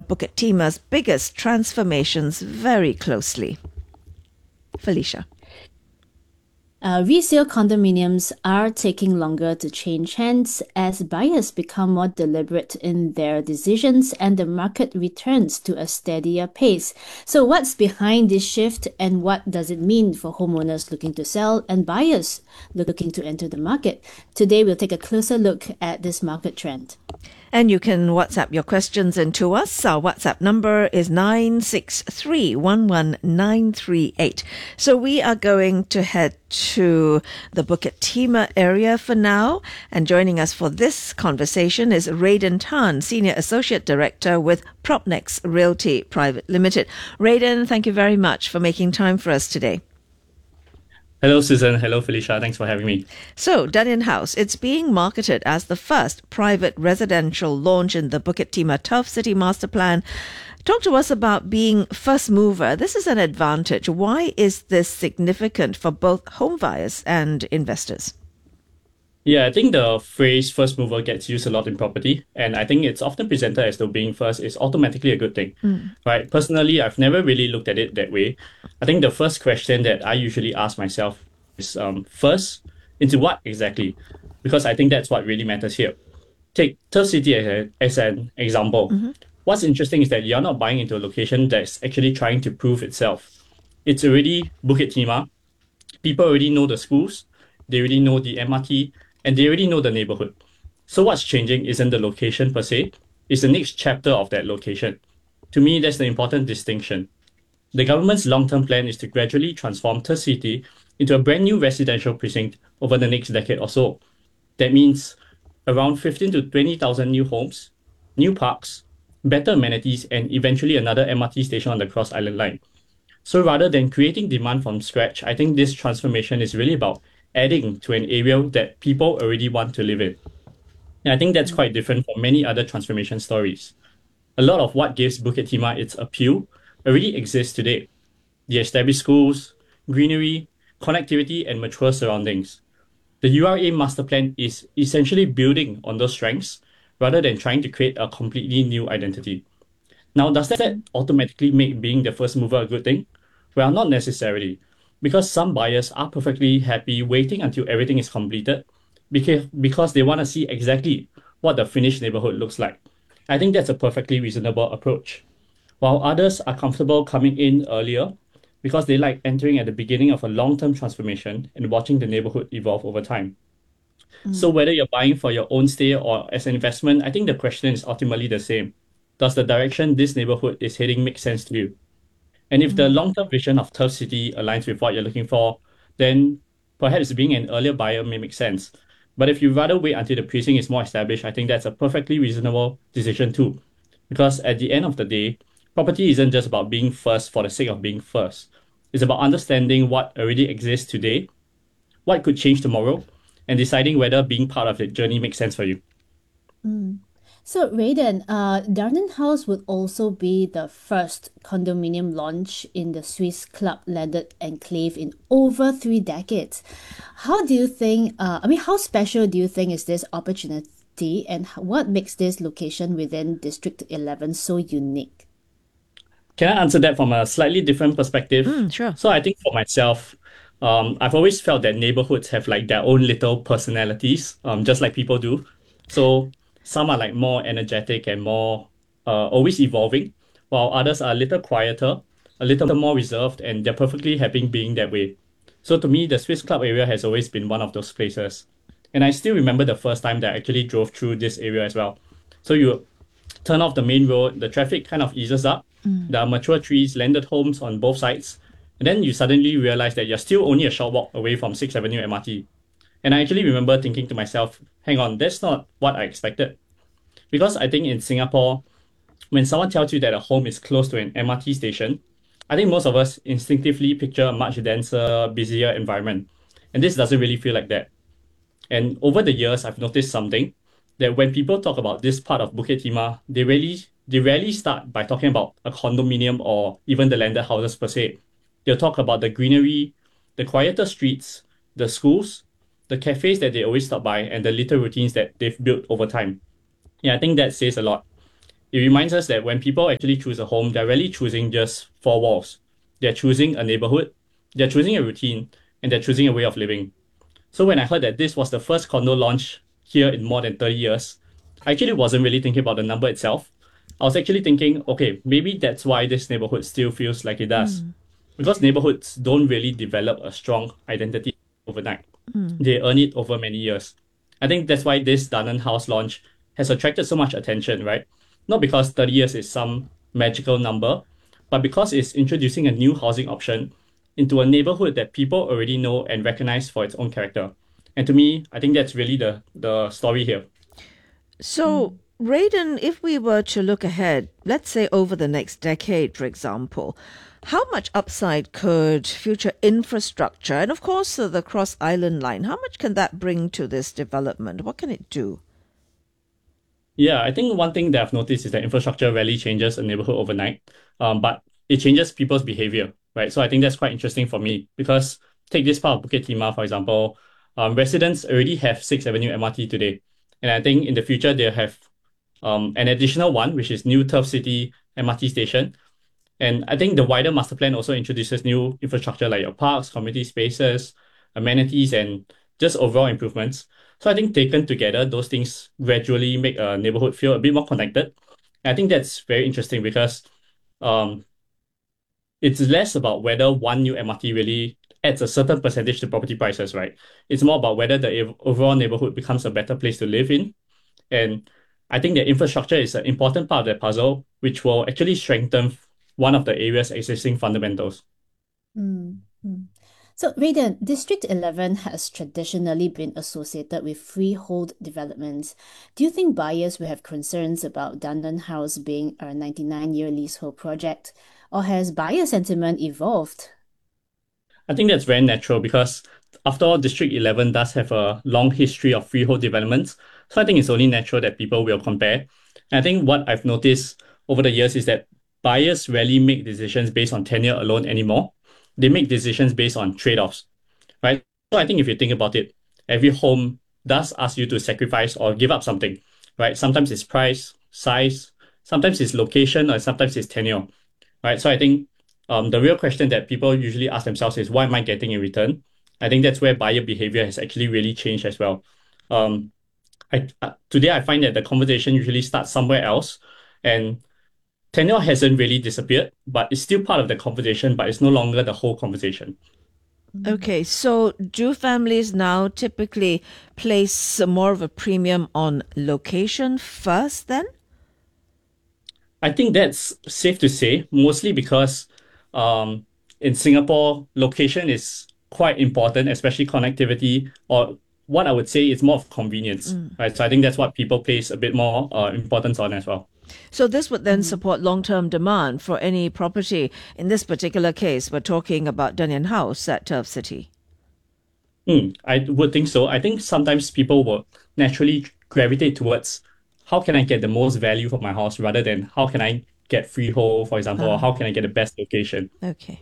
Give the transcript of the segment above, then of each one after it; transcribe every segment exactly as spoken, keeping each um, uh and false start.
Bukit Timah's biggest transformations very closely. Felicia. Uh, resale condominiums are taking longer to change hands as buyers become more deliberate in their decisions and the market returns to a steadier pace. So, what's behind this shift and what does it mean for homeowners looking to sell and buyers looking to enter the market? Today, we'll take a closer look at this market trend. And you can WhatsApp your questions into us. Our WhatsApp number is nine six three one one nine three eight. So we are going to head to the Bukit Timah area for now. And joining us for this conversation is Rayden Tan, Senior Associate Director with Propnex Realty Private Limited. Rayden, thank you very much for making time for us today. Hello, Susan. Hello, Felicia. Thanks for having me. So, Dunnion House, it's being marketed as the first private residential launch in the Bukit Timah Turf City Master Plan. Talk to us about being first mover. This is an advantage. Why is this significant for both home buyers and investors? Yeah, I think the phrase first mover gets used a lot in property, and I think it's often presented as though being first is automatically a good thing, mm. right? Personally, I've never really looked at it that way. I think the first question that I usually ask myself is um, first, into what exactly? Because I think that's what really matters here. Take Turf City as, a, as an example. Mm-hmm. What's interesting is that you're not buying into a location that's actually trying to prove itself. It's already Bukit Timah. People already know the schools. They already know the M R T. And they already know the neighborhood. So what's changing isn't the location per se, it's the next chapter of that location. To me, that's the important distinction. The government's long-term plan is to gradually transform Turf City into a brand new residential precinct over the next decade or so. That means around fifteen to twenty thousand new homes, new parks, better amenities, and eventually another M R T station on the Cross Island Line. So rather than creating demand from scratch, I think this transformation is really about adding to an area that people already want to live in. And I think that's quite different from many other transformation stories. A lot of what gives Bukit Timah its appeal already exists today. The established schools, greenery, connectivity, and mature surroundings. The U R A master plan is essentially building on those strengths rather than trying to create a completely new identity. Now, does that automatically make being the first mover a good thing? Well, not necessarily. Because some buyers are perfectly happy waiting until everything is completed because, because they want to see exactly what the finished neighborhood looks like. I think that's a perfectly reasonable approach. While others are comfortable coming in earlier because they like entering at the beginning of a long-term transformation and watching the neighborhood evolve over time. Mm. So whether you're buying for your own stay or as an investment, I think the question is ultimately the same. Does the direction this neighborhood is heading make sense to you? And if the long-term vision of Turf City aligns with what you're looking for, then perhaps being an earlier buyer may make sense. But if you rather wait until the precinct is more established, I think that's a perfectly reasonable decision too. Because at the end of the day, property isn't just about being first for the sake of being first. It's about understanding what already exists today, what could change tomorrow, and deciding whether being part of the journey makes sense for you. Mm. So, Rayden, uh, Dunnion House would also be the first condominium launch in the Swiss Club landed enclave in over three decades. How do you think, uh, I mean, how special do you think is this opportunity and what makes this location within District eleven so unique? Can I answer that from a slightly different perspective? Mm, sure. So I think for myself, um, I've always felt that neighborhoods have like their own little personalities, um, just like people do. So some are like more energetic and more uh, always evolving, while others are a little quieter, a little more reserved, and they're perfectly happy being that way. So to me, the Swiss Club area has always been one of those places. And I still remember the first time that I actually drove through this area as well. So you turn off the main road, the traffic kind of eases up, mm. there are mature trees, landed homes on both sides, and then you suddenly realize that you're still only a short walk away from sixth Avenue M R T. And I actually remember thinking to myself, hang on, that's not what I expected. Because I think in Singapore, when someone tells you that a home is close to an M R T station, I think most of us instinctively picture a much denser, busier environment. And this doesn't really feel like that. And over the years, I've noticed something, that when people talk about this part of Bukit Timah, they really they rarely start by talking about a condominium or even the landed houses per se. They'll talk about the greenery, the quieter streets, the schools, the cafes that they always stop by, and the little routines that they've built over time. Yeah, I think that says a lot. it reminds us that when people actually choose a home, they're really choosing just four walls. They're choosing a neighborhood, they're choosing a routine, and they're choosing a way of living. So when I heard that this was the first condo launch here in more than thirty years, I actually wasn't really thinking about the number itself. I was actually thinking, okay, maybe that's why this neighborhood still feels like it does. Because neighborhoods don't really develop a strong identity overnight. They earn it over many years. I think that's why this Dunnan House launch has attracted so much attention, right? Not because thirty years is some magical number, but because it's introducing a new housing option into a neighborhood that people already know and recognize for its own character. And to me, I think that's really the, the story here. So, Raiden, if we were to look ahead, let's say over the next decade, for example, how much upside could future infrastructure, and of course uh, the Cross Island Line, how much can that bring to this development? What can it do? Yeah, I think one thing that I've noticed is that infrastructure rarely changes a neighborhood overnight, um, but it changes people's behavior, right? So I think that's quite interesting for me because take this part of Bukit Timah, for example, um, residents already have sixth Avenue M R T today. And I think in the future, they'll have um, an additional one, which is New Turf City M R T station. And I think the wider master plan also introduces new infrastructure like your parks, community spaces, amenities, and just overall improvements. So I think taken together, those things gradually make a neighborhood feel a bit more connected. And I think that's very interesting because um, it's less about whether one new M R T really adds a certain percentage to property prices, right? It's more about whether the ev- overall neighborhood becomes a better place to live in. And I think that infrastructure is an important part of that puzzle, which will actually strengthen one of the area's existing fundamentals. Mm, mm. So, Raiden, District eleven has traditionally been associated with freehold developments. Do you think buyers will have concerns about Dundan House being a ninety-nine-year leasehold project, or has buyer sentiment evolved? I think that's very natural because after all, District eleven does have a long history of freehold developments. So I think it's only natural that people will compare. And I think what I've noticed over the years is that buyers rarely make decisions based on tenure alone anymore. They make decisions based on trade-offs, right? So I think if you think about it, every home does ask you to sacrifice or give up something, right? Sometimes it's price, size, sometimes it's location, or sometimes it's tenure, right? So I think um, the real question that people usually ask themselves is, what am I getting in return? I think that's where buyer behavior has actually really changed as well. Um, I, uh, today I find that the conversation usually starts somewhere else, and tenure hasn't really disappeared, but it's still part of the conversation, but it's no longer the whole conversation. Okay, so do families now typically place more of a premium on location first then? I think that's safe to say, mostly because um, in Singapore, location is quite important, especially connectivity, or what I would say is more of convenience, right? So I think that's what people place a bit more uh, importance on as well. So this would then support long-term demand for any property. In this particular case, we're talking about Dunyan House at Turf City. Mm, I would think so. I think sometimes people will naturally gravitate towards how can I get the most value for my house rather than how can I get freehold, for example, or how can I get the best location. Okay.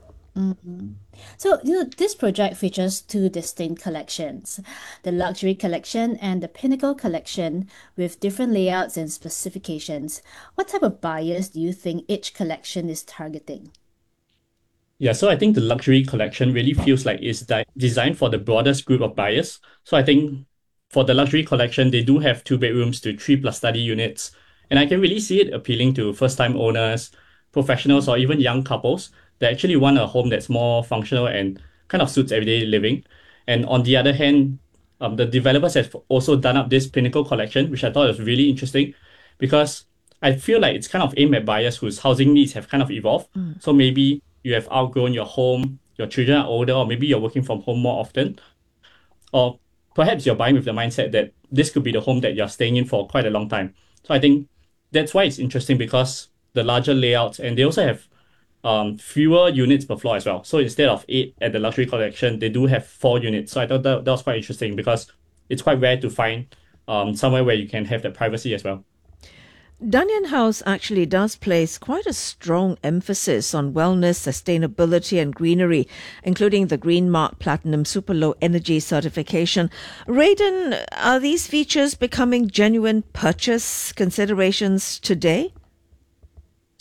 So, you know, this project features two distinct collections, the Luxury Collection and the Pinnacle Collection, with different layouts and specifications. What type of buyers do you think each collection is targeting? Yeah, so I think the luxury collection really feels like it's di- designed for the broadest group of buyers. So I think for the luxury collection, they do have two bedrooms to three plus study units. And I can really see it appealing to first time owners, professionals, or even young couples that actually want a home that's more functional and kind of suits everyday living. And on the other hand, um, the developers have also done up this Pinnacle collection, which I thought was really interesting because I feel like it's kind of aimed at buyers whose housing needs have kind of evolved. So maybe you have outgrown your home, your children are older, or maybe you're working from home more often, or perhaps you're buying with the mindset that this could be the home that you're staying in for quite a long time. So I think that's why it's interesting because the larger layouts, and they also have um, fewer units per floor as well. So instead of eight at the luxury collection, they do have four units. So I thought that, that was quite interesting because it's quite rare to find um, somewhere where you can have that privacy as well. Dunyan House actually does place quite a strong emphasis on wellness, sustainability and greenery, including the Green Mark Platinum Super Low Energy certification. Raiden, are these features becoming genuine purchase considerations today?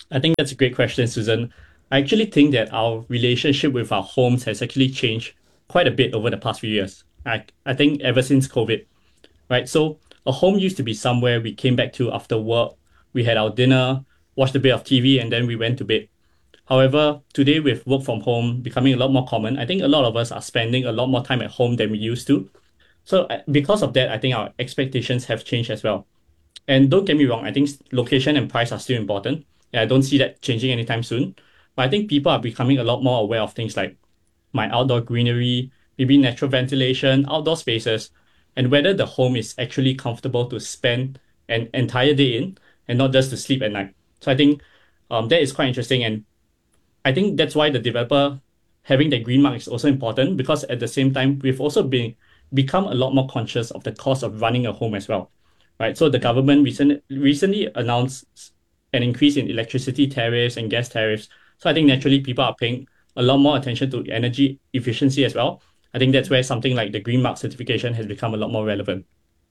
I think that's a great question, Susan. I actually think that our relationship with our homes has actually changed quite a bit over the past few years. I, I think ever since COVID, right? So a home used to be somewhere we came back to after work, we had our dinner, watched a bit of T V, and then we went to bed. However, today with work from home becoming a lot more common, I think a lot of us are spending a lot more time at home than we used to. So uh, because of that, I think our expectations have changed as well. And don't get me wrong, I think location and price are still important. And I don't see that changing anytime soon. But I think people are becoming a lot more aware of things like my outdoor greenery, maybe natural ventilation, outdoor spaces, and whether the home is actually comfortable to spend an entire day in and not just to sleep at night. So I think um, that is quite interesting. And I think that's why the developer having the green mark is also important because at the same time, we've also been become a lot more conscious of the cost of running a home as well, right? So the government recent, recently announced an increase in electricity tariffs and gas tariffs. So I think naturally people are paying a lot more attention to energy efficiency as well. I think that's where something like the green mark certification has become a lot more relevant.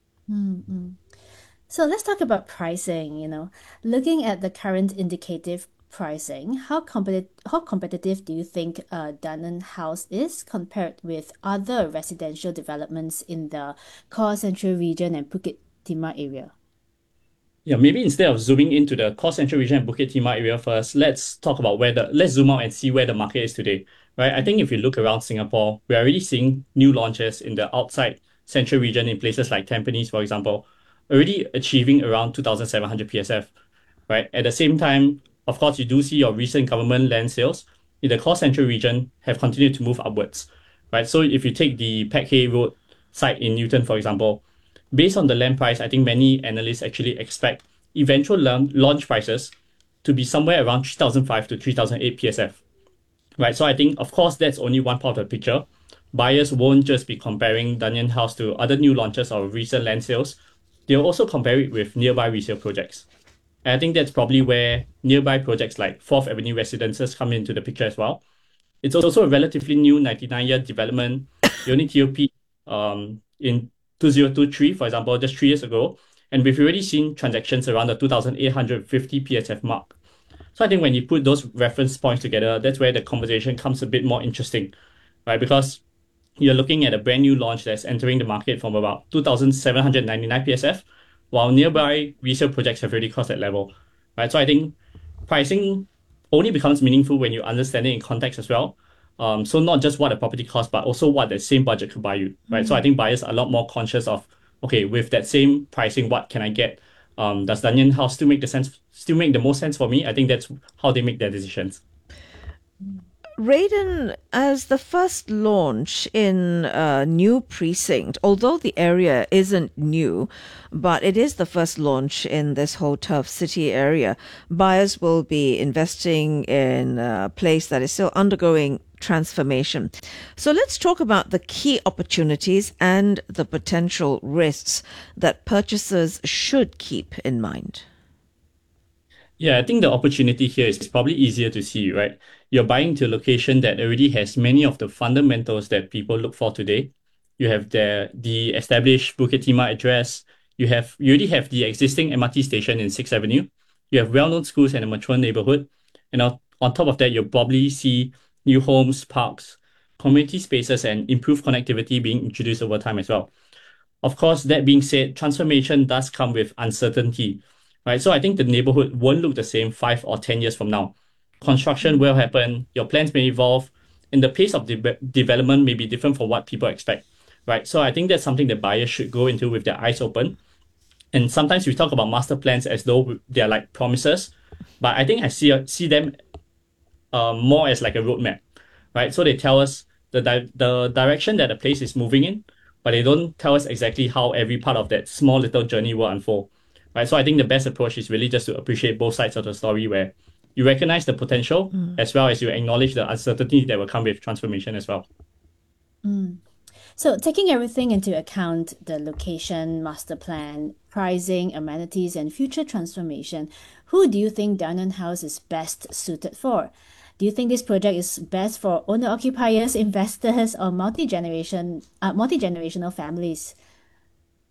So let's talk about pricing, you know. Looking at the current indicative pricing, how competitive how competitive do you think uh, Dunnan House is compared with other residential developments in the core central region and Bukit Timah area? Yeah, maybe instead of zooming into the core central region and Bukit Timah area first, let's talk about where the let's zoom out and see where the market is today. Right? I think if you look around Singapore, we're already seeing new launches in the outside central region in places like Tampines, for example, already achieving around two thousand seven hundred P S F. Right? At the same time, of course, you do see your recent government land sales in the core central region have continued to move upwards. Right? So if you take the Peck Hay Road site in Newton, for example, based on the land price, I think many analysts actually expect eventual launch prices to be somewhere around three thousand five to three thousand eight P S F. Right. So I think, of course, that's only one part of the picture. Buyers won't just be comparing Dunyan House to other new launches or recent land sales. They'll also compare it with nearby resale projects. And I think that's probably where nearby projects like Fourth Avenue Residences come into the picture as well. It's also a relatively new ninety-nine year development. The only T O P um, in two thousand twenty-three, for example, just three years ago. And we've already seen transactions around the two thousand eight hundred fifty P S F mark. So I think when you put those reference points together, that's where the conversation comes a bit more interesting, right? Because you're looking at a brand new launch that's entering the market from about two thousand seven hundred ninety-nine P S F, while nearby resale projects have already crossed that level, right? So I think pricing only becomes meaningful when you understand it in context as well. Um, so not just what the property costs, but also what the same budget could buy you, right? Mm. So I think buyers are a lot more conscious of, okay, with that same pricing, what can I get? Um, does Dunyan House still make the sense, still make the most sense for me? I think that's how they make their decisions. Raden, as the first launch in a new precinct, although the area isn't new, but it is the first launch in this whole Turf City area, buyers will be investing in a place that is still undergoing transformation. So let's talk about the key opportunities and the potential risks that purchasers should keep in mind. Yeah, I think the opportunity here is probably easier to see, right? You're buying to a location that already has many of the fundamentals that people look for today. You have the the established Bukit Timah address. You have you already have the existing M R T station in Sixth Avenue. You have well-known schools and a mature neighborhood. And on, on top of that, you'll probably see new homes, parks, community spaces, and improved connectivity being introduced over time as well. Of course, that being said, transformation does come with uncertainty, right? So I think the neighborhood won't look the same five or ten years from now. Construction will happen, your plans may evolve, and the pace of de- development may be different from what people expect, right? So I think that's something that buyers should go into with their eyes open. And sometimes we talk about master plans as though they're like promises, but I think I see see them uh, more as like a roadmap, right? So they tell us the di- the direction that the place is moving in, but they don't tell us exactly how every part of that small little journey will unfold, right? So I think the best approach is really just to appreciate both sides of the story, where you recognize the potential mm. as well as you acknowledge the uncertainty that will come with transformation as well. Mm. So taking everything into account, the location, master plan, pricing, amenities, and future transformation, who do you think Dunyan House is best suited for? Do you think this project is best for owner-occupiers, investors, or multi-generation, uh, multi-generational families?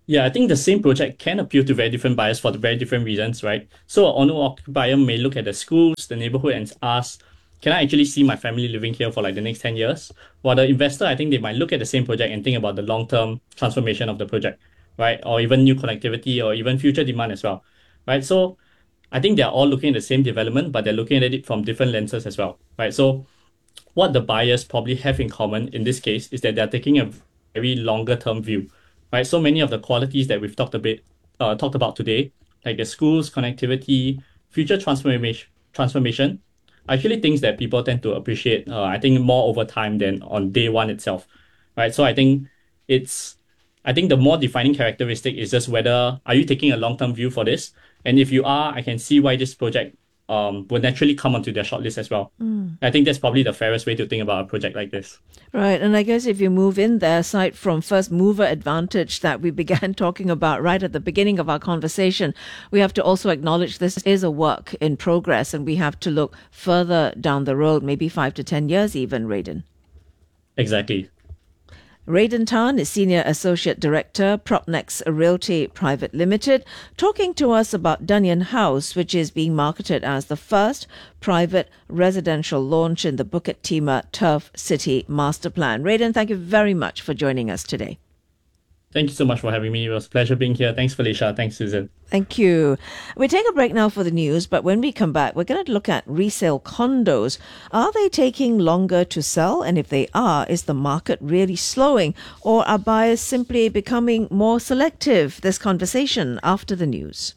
Yeah, I think the same project can appeal to very different buyers for very different reasons, right? So an owner-occupier may look at the schools, the neighborhood, and ask, can I actually see my family living here for like the next ten years? While the investor, I think they might look at the same project and think about the long-term transformation of the project, right? Or even new connectivity or even future demand as well, right? So I think they're all looking at the same development, but they're looking at it from different lenses as well, right? So what the buyers probably have in common in this case is that they're taking a very longer term view, right? So many of the qualities that we've talked a bit, uh, talked about today, like the schools, connectivity, future transformation, transformation, are actually things that people tend to appreciate, uh, I think, more over time than on day one itself, right? So I think it's, I think the more defining characteristic is just whether are you taking a long term view for this, and if you are, I can see why this project um, will naturally come onto their shortlist as well. Mm. I think that's probably the fairest way to think about a project like this. Right. And I guess if you move in there, aside from first mover advantage that we began talking about right at the beginning of our conversation, we have to also acknowledge this is a work in progress and we have to look further down the road, maybe five to ten years even, Raden. Exactly. Raden Tan is Senior Associate Director, Propnex Realty Private Limited, talking to us about Dunyan House, which is being marketed as the first private residential launch in the Bukit Timah Turf City Master Plan. Raden, thank you very much for joining us today. Thank you so much for having me. It was a pleasure being here. Thanks, Felicia. Thanks, Susan. Thank you. We take a break now for the news, but when we come back, we're going to look at resale condos. Are they taking longer to sell? And if they are, is the market really slowing? Or are buyers simply becoming more selective? This conversation after the news.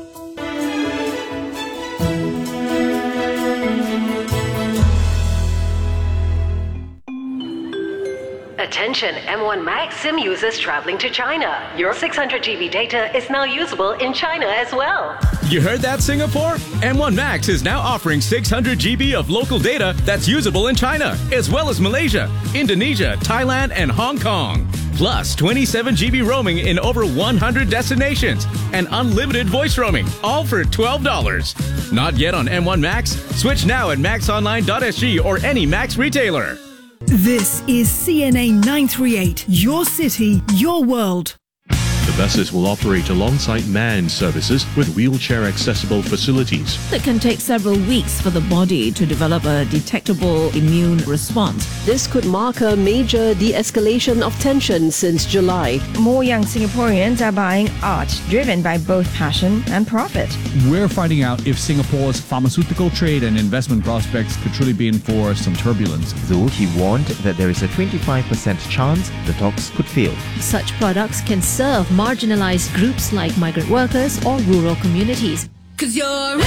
Attention M one Max SIM users traveling to China. Your six hundred gigabyte data is now usable in China as well. You heard that, Singapore? M one Max is now offering six hundred gigabytes of local data that's usable in China, as well as Malaysia, Indonesia, Thailand, and Hong Kong. Plus twenty-seven gigabytes roaming in over one hundred destinations and unlimited voice roaming, all for twelve dollars. Not yet on M one Max? Switch now at max online dot s g or any Max retailer. This is C N A nine thirty-eight, your city, your world. The buses will operate alongside manned services with wheelchair-accessible facilities. It can take several weeks for the body to develop a detectable immune response. This could mark a major de-escalation of tension since July. More young Singaporeans are buying art driven by both passion and profit. We're finding out if Singapore's pharmaceutical trade and investment prospects could truly be in for some turbulence. Though he warned that there is a twenty-five percent chance the talks could fail. Such products can serve marginalized groups like migrant workers or rural communities. 'Cause you're everywhere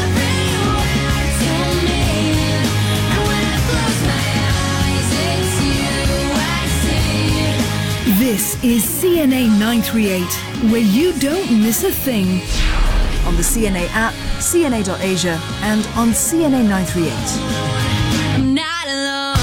to me, and when I close my eyes, it's you I see. This is C N A nine thirty-eight, where you don't miss a thing. On the C N A app, C N A dot asia, and on C N A nine thirty-eight. I'm not alone.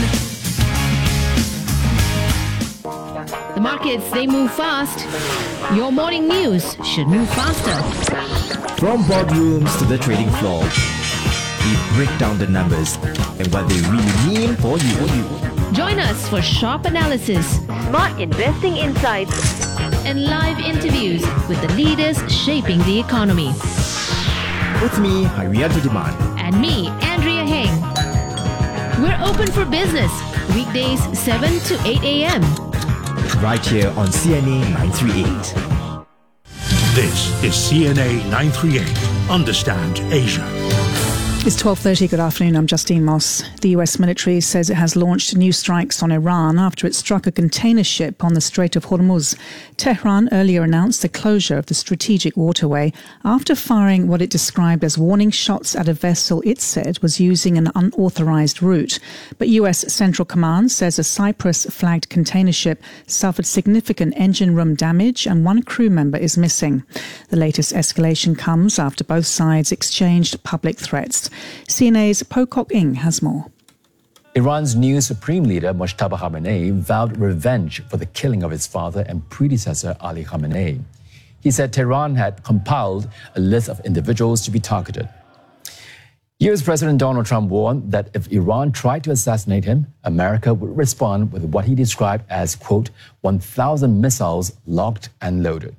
The markets, they move fast. Your morning news should move faster. From boardrooms to the trading floor, we break down the numbers and what they really mean for you. Join us for sharp analysis, Smart investing insights, and live interviews with the leaders shaping the economy. With me, Harianto Demand. And me, Andrea Heng. We're open for business, weekdays seven to eight a.m. right here on C N A nine thirty-eight. This is C N A nine thirty-eight. Understand Asia. It's twelve thirty. Good afternoon. I'm Justine Moss. The U S military says it has launched new strikes on Iran after it struck a container ship on the Strait of Hormuz. Tehran earlier announced the closure of the strategic waterway after firing what it described as warning shots at a vessel it said was using an unauthorized route. But U S Central Command says a Cyprus-flagged container ship suffered significant engine room damage and one crew member is missing. The latest escalation comes after both sides exchanged public threats. C N A's Pocock Ing has more. Iran's new supreme leader, Mojtaba Khamenei, vowed revenge for the killing of his father and predecessor, Ali Khamenei. He said Tehran had compiled a list of individuals to be targeted. U S President Donald Trump warned that if Iran tried to assassinate him, America would respond with what he described as, quote, one thousand missiles locked and loaded.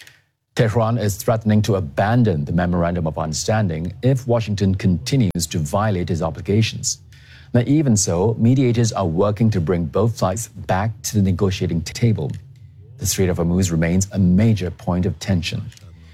Tehran is threatening to abandon the Memorandum of Understanding if Washington continues to violate its obligations. Now, even so, mediators are working to bring both sides back to the negotiating table. The Strait of Hormuz remains a major point of tension.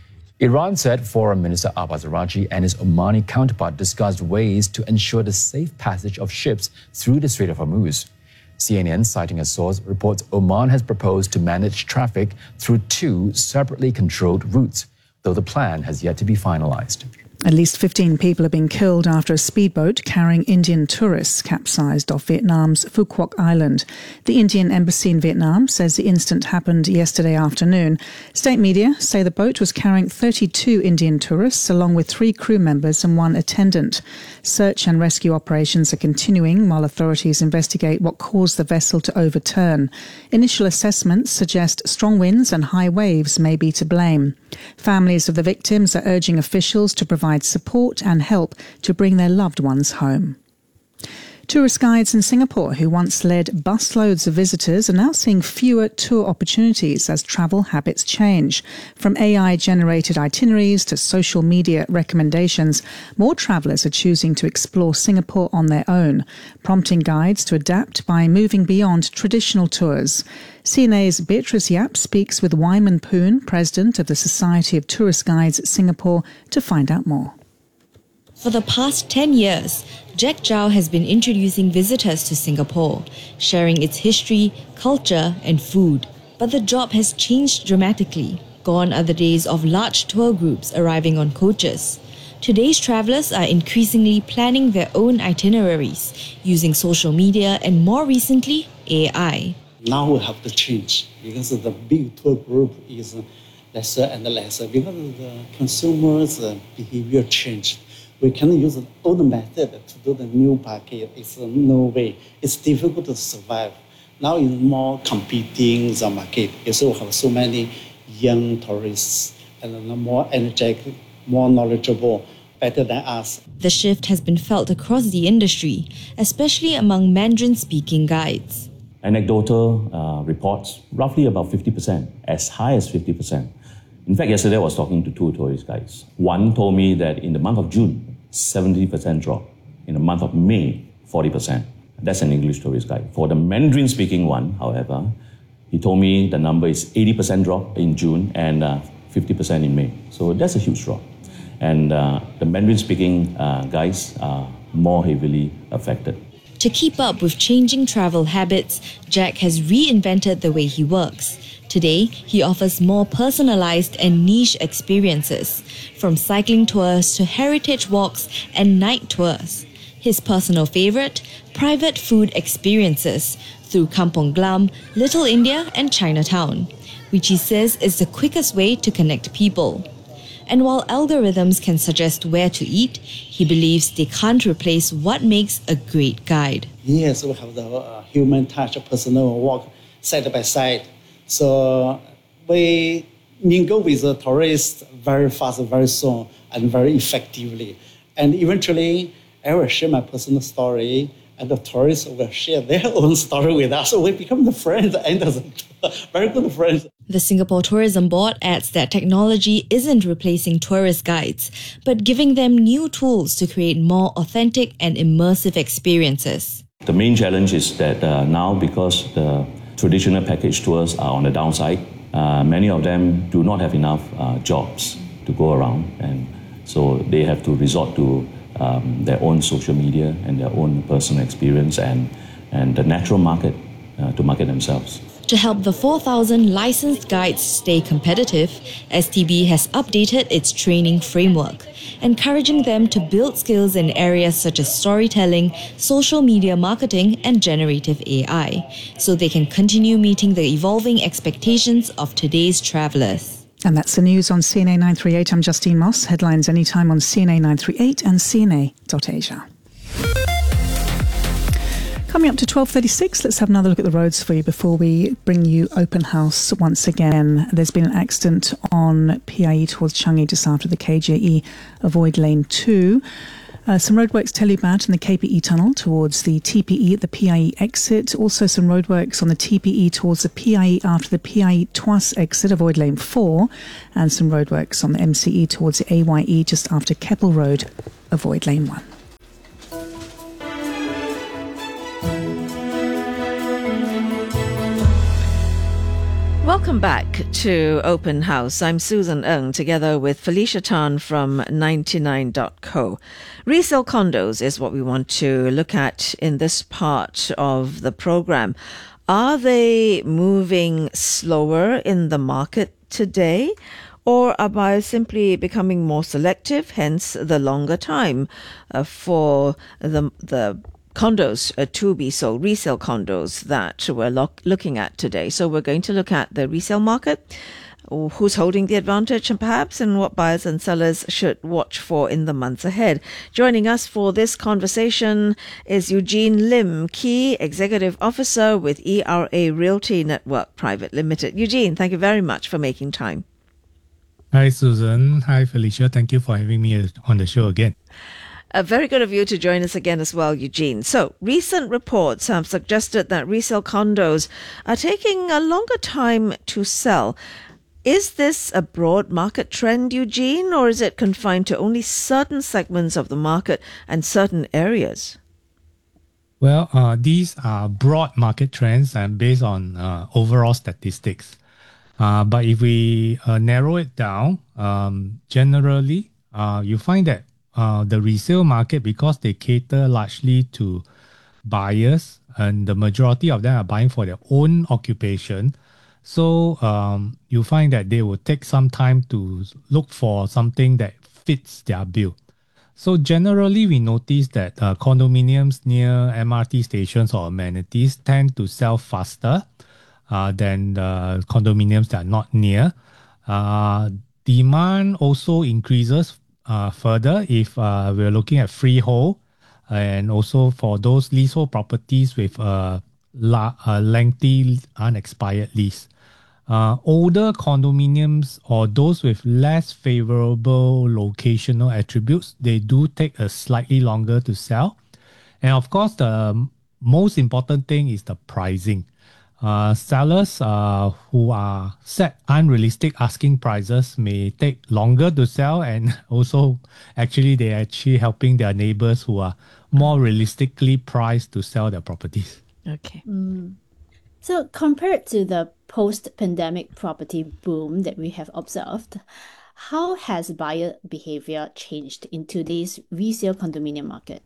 Iran said Foreign Minister Abbas Araghchi and his Omani counterpart discussed ways to ensure the safe passage of ships through the Strait of Hormuz. C N N, citing a source, reports Oman has proposed to manage traffic through two separately controlled routes, though the plan has yet to be finalized. At least fifteen people have been killed after a speedboat carrying Indian tourists capsized off Vietnam's Phu Quoc Island. The Indian embassy in Vietnam says the incident happened yesterday afternoon. State media say the boat was carrying thirty-two Indian tourists along with three crew members and one attendant. Search and rescue operations are continuing while authorities investigate what caused the vessel to overturn. Initial assessments suggest strong winds and high waves may be to blame. Families of the victims are urging officials to provide support and help to bring their loved ones home. Tourist guides in Singapore who once led busloads of visitors are now seeing fewer tour opportunities as travel habits change. From A I-generated itineraries to social media recommendations, more travellers are choosing to explore Singapore on their own, prompting guides to adapt by moving beyond traditional tours. C N A's Beatrice Yap speaks with Wyman Poon, president of the Society of Tourist Guides Singapore, to find out more. For the past ten years, Jack Zhao has been introducing visitors to Singapore, sharing its history, culture and food. But the job has changed dramatically. Gone are the days of large tour groups arriving on coaches. Today's travellers are increasingly planning their own itineraries, using social media and more recently, A I. Now we have to change because the big tour group is lesser and lesser because the consumers' behavior changed. We can use the old method to do the new package. It's no way. It's difficult to survive. Now it's more competing the market. You also have so many young tourists and more energetic, more knowledgeable, better than us. The shift has been felt across the industry, especially among Mandarin-speaking guides. Anecdotal uh, reports, roughly about fifty percent, as high as fifty percent. In fact, yesterday I was talking to two tourist guides. One told me that in the month of June, seventy percent drop. In the month of May, forty percent. That's an English tourist guide. For the Mandarin-speaking one, however, he told me the number is eighty percent drop in June and uh, fifty percent in May. So that's a huge drop. And uh, the Mandarin-speaking uh, guys are more heavily affected. To keep up with changing travel habits, Jack has reinvented the way he works. Today, he offers more personalized and niche experiences, from cycling tours to heritage walks and night tours. His personal favorite, private food experiences through Kampong Glam, Little India and Chinatown, which he says is the quickest way to connect people. And while algorithms can suggest where to eat, he believes they can't replace what makes a great guide. Yes, we have the uh, human touch, personal walk side by side. So we mingle with the tourists very fast, very soon, and very effectively. And eventually, I will share my personal story, and the tourists will share their own story with us. So we become the friends, and the very good friends. The Singapore Tourism Board adds that technology isn't replacing tourist guides, but giving them new tools to create more authentic and immersive experiences. The main challenge is that uh, now, because the traditional package tours are on the downside, uh, many of them do not have enough uh, jobs to go around, and so they have to resort to um, their own social media and their own personal experience and, and the natural market uh, to market themselves. To help the four thousand licensed guides stay competitive, S T B has updated its training framework, encouraging them to build skills in areas such as storytelling, social media marketing, and generative A I, so they can continue meeting the evolving expectations of today's travellers. And that's the news on C N A nine thirty-eight. I'm Justine Moss. Headlines anytime on C N A nine thirty-eight and C N A dot Asia. Coming up to twelve thirty-six, let's have another look at the roads for you before we bring you Open House once again. There's been an accident on P I E towards Changi just after the K J E. Avoid lane two. Uh, some roadworks Telebat and the K P E tunnel towards the T P E at the P I E exit. Also some roadworks on the T P E towards the P I E after the P I E Tuas exit, avoid lane four. And some roadworks on the M C E towards the A Y E just after Keppel Road, avoid lane one. Welcome back to Open House. I'm Susan Ng, together with Felicia Tan from ninety-nine dot co. Resale condos is what we want to look at in this part of the program. Are they moving slower in the market today, or are buyers simply becoming more selective, hence the longer time uh, for the the condos uh, to be sold, resale condos that we're lo- looking at today? So we're going to look at the resale market, who's holding the advantage and perhaps, and what buyers and sellers should watch for in the months ahead. Joining us for this conversation is Eugene Lim, Key Executive Officer with E R A Realty Network Private Limited. Eugene, thank you very much for making time. Hi, Susan. Hi, Felicia. Thank you for having me on the show again. Uh, very good of you to join us again as well, Eugene. So, recent reports have suggested that resale condos are taking a longer time to sell. Is this a broad market trend, Eugene, or is it confined to only certain segments of the market and certain areas? Well, uh, these are broad market trends and based on uh, overall statistics. Uh, but if we uh, narrow it down, um, generally, uh, you find that Uh, the resale market, because they cater largely to buyers and the majority of them are buying for their own occupation. So um, you find that they will take some time to look for something that fits their bill. So generally, we notice that uh, condominiums near M R T stations or amenities tend to sell faster uh, than the condominiums that are not near. Uh, demand also increases Uh, further, if uh, we're looking at freehold and also for those leasehold properties with a, la- a lengthy unexpired lease. Uh, older condominiums or those with less favorable locational attributes, they do take a slightly longer to sell. And of course, the most important thing is the pricing. Uh, sellers uh, who are set unrealistic asking prices may take longer to sell, and also actually they're actually helping their neighbors who are more realistically priced to sell their properties. Okay. Mm. So compared to the post-pandemic property boom that we have observed, how has buyer behavior changed in today's resale condominium market?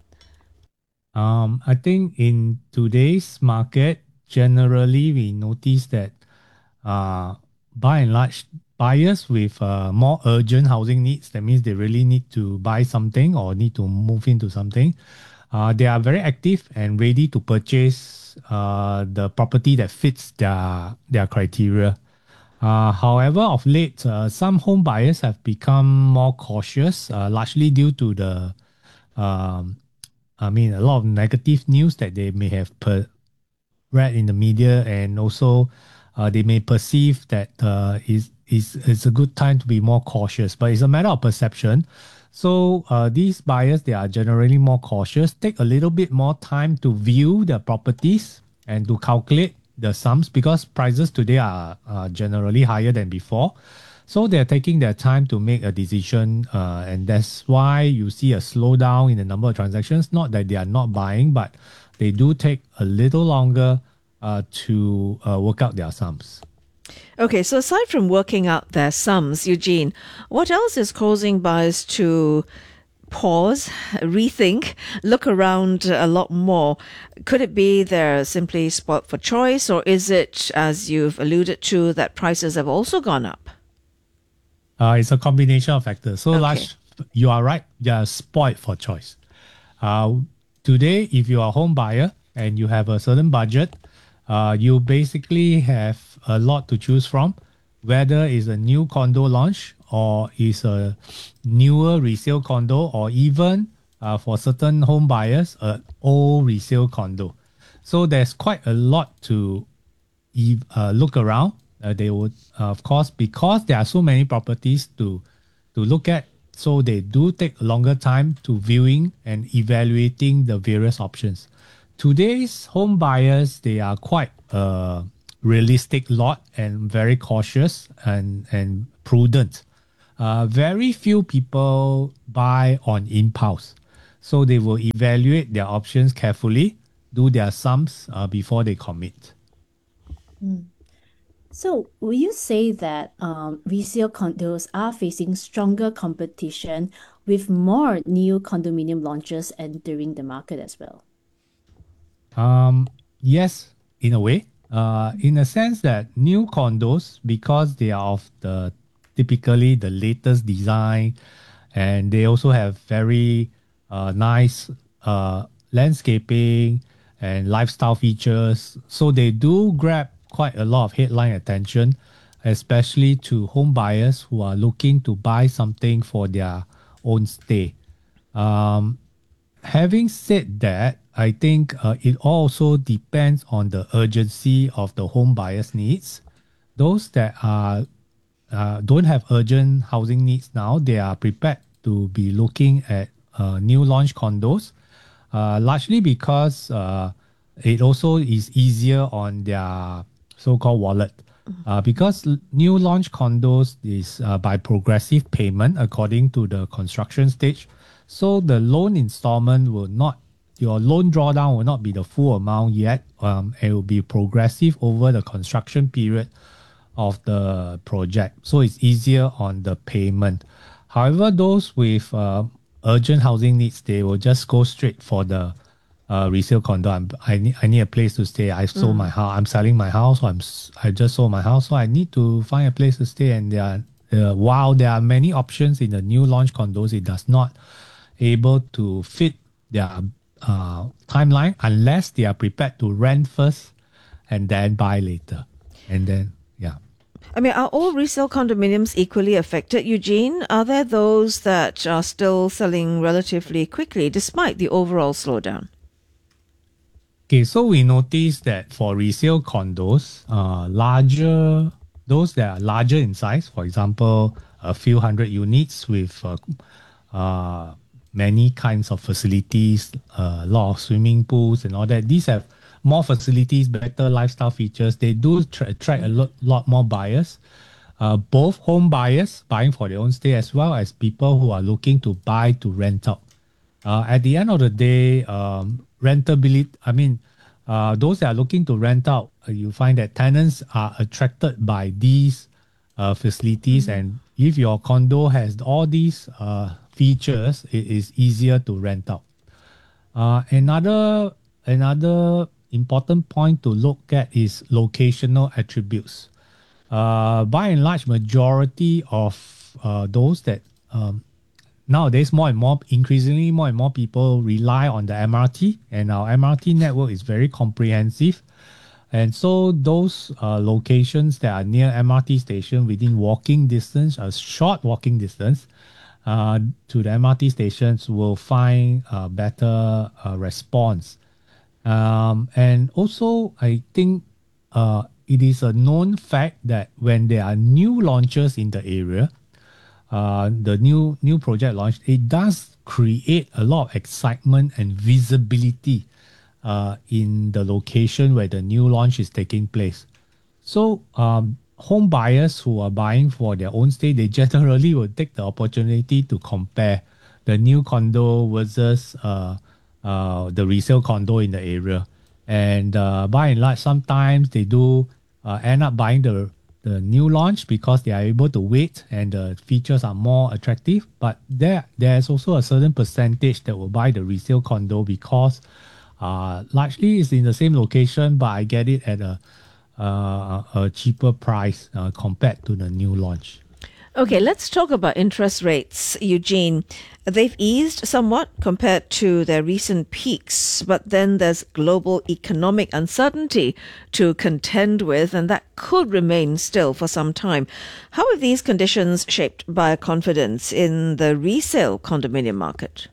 Um, I think in today's market, generally, we notice that uh, by and large, buyers with uh, more urgent housing needs, that means they really need to buy something or need to move into something, uh, they are very active and ready to purchase uh, the property that fits their, their criteria. Uh, however, of late, uh, some home buyers have become more cautious, uh, largely due to the, um, I mean, a lot of negative news that they may have per- read in the media, and also uh, they may perceive that uh, is is it's a good time to be more cautious, but it's a matter of perception. So uh, these buyers, they are generally more cautious, take a little bit more time to view the properties and to calculate the sums, because prices today are uh, generally higher than before. So they're taking their time to make a decision, uh, and that's why you see a slowdown in the number of transactions. Not that they are not buying, but they do take a little longer uh, to uh, work out their sums. Okay, so aside from working out their sums, Eugene, what else is causing buyers to pause, rethink, look around a lot more? Could it be they're simply spoilt for choice, or is it, as you've alluded to, that prices have also gone up? Uh, it's a combination of factors. So, Okay. large, you are right, they are spoiled for choice. Uh, Today, if you are a home buyer and you have a certain budget, uh, you basically have a lot to choose from, whether it's a new condo launch or is a newer resale condo, or even uh, for certain home buyers, an old resale condo. So there's quite a lot to ev- uh, look around. Uh, they would, uh, of course, because there are so many properties to to look at, So they do take a longer time to viewing and evaluating the various options. Today's home buyers, they are quite uh, realistic lot and very cautious and, and prudent. Uh, very few people buy on impulse. So they will evaluate their options carefully, do their sums uh, before they commit. Mm. So, will you say that um, resale condos are facing stronger competition with more new condominium launches entering the market as well? Um, yes, in a way. Uh, in a sense that new condos, because they are of the typically the latest design, and they also have very uh, nice uh, landscaping and lifestyle features, so they do grab quite a lot of headline attention, especially to home buyers who are looking to buy something for their own stay. Um, having said that, I think uh, it also depends on the urgency of the home buyer's needs. Those that are uh, don't have urgent housing needs now, they are prepared to be looking at uh, new launch condos, uh, largely because uh, it also is easier on their so-called wallet. Uh, because l- new launch condos is uh, by progressive payment according to the construction stage. So the loan installment will not, your loan drawdown will not be the full amount yet. Um, it will be progressive over the construction period of the project. So it's easier on the payment. However, those with uh, urgent housing needs, they will just go straight for the Uh, resale condo. I'm, I need I need a place to stay. I sold Mm. my house. I'm selling my house. So I'm s- I just sold my house. So I need to find a place to stay. And there are, uh, while there are many options in the new launch condos, it does not able to fit their uh, timeline unless they are prepared to rent first and then buy later. And then yeah. I mean, are all resale condominiums equally affected, Eugene? Are there those that are still selling relatively quickly despite the overall slowdown? Okay, so we noticed that for resale condos, uh, larger, those that are larger in size, for example, a few hundred units with uh, uh, many kinds of facilities, uh, a lot of swimming pools and all that, these have more facilities, better lifestyle features. They do tra- attract a lot, lot more buyers, uh, both home buyers buying for their own stay as well as people who are looking to buy to rent out. Uh, at the end of the day, um, rentability, I mean, uh, those that are looking to rent out, uh, you find that tenants are attracted by these uh, facilities. Mm-hmm. And if your condo has all these uh, features, it is easier to rent out. Uh, another, another important point to look at is locational attributes. Uh, by and large, majority of uh, those that um, nowadays, more and more, increasingly, more and more people rely on the M R T, and our M R T network is very comprehensive. And so those uh, locations that are near M R T station within walking distance, a short walking distance uh, to the M R T stations will find a better uh, response. Um, and also, I think uh, it is a known fact that when there are new launches in the area, Uh, the new new project launch, it does create a lot of excitement and visibility uh, in the location where the new launch is taking place. So um, home buyers who are buying for their own stay, they generally will take the opportunity to compare the new condo versus uh, uh, the resale condo in the area. And uh, by and large, sometimes they do uh, end up buying the the new launch because they are able to wait and the features are more attractive. But there there's also a certain percentage that will buy the resale condo because uh, largely it's in the same location, but I get it at a uh, a cheaper price uh, compared to the new launch. Okay, let's talk about interest rates, Eugene. They've eased somewhat compared to their recent peaks, but then there's global economic uncertainty to contend with, and that could remain still for some time. How are these conditions shaped by confidence in the resale condominium market?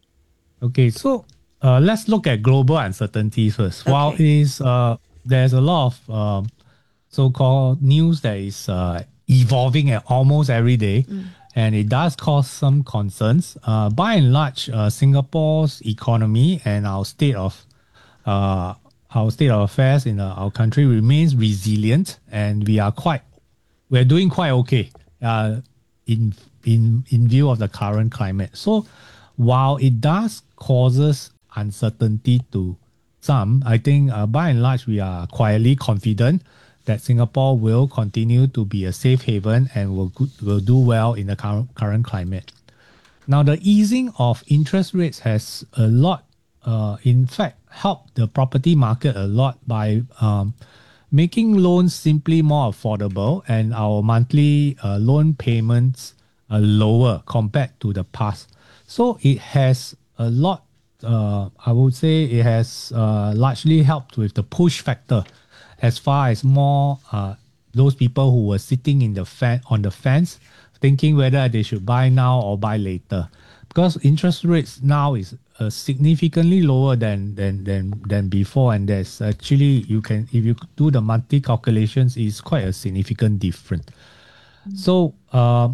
Okay, so uh, let's look at global uncertainty first. Okay. While it is, uh, there's a lot of um, so-called news that is uh, evolving at almost every day, mm. and it does cause some concerns. Uh, by and large, uh, Singapore's economy and our state of uh, our state of affairs in uh, our country remains resilient, and we are quite we're doing quite okay uh, in in in view of the current climate. So while it does causes uncertainty to some, I think uh, by and large we are quietly confident that Singapore will continue to be a safe haven and will go- will do well in the current current climate. Now, the easing of interest rates has a lot, uh, in fact, helped the property market a lot by um, making loans simply more affordable, and our monthly uh, loan payments are lower compared to the past. So it has a lot, uh, I would say it has uh, largely helped with the push factor as far as more uh, those people who were sitting in the fan on the fence thinking whether they should buy now or buy later, because interest rates now is uh, significantly lower than, than than than before, and there's actually, you can, if you do the monthly calculations, it's quite a significant difference. So uh,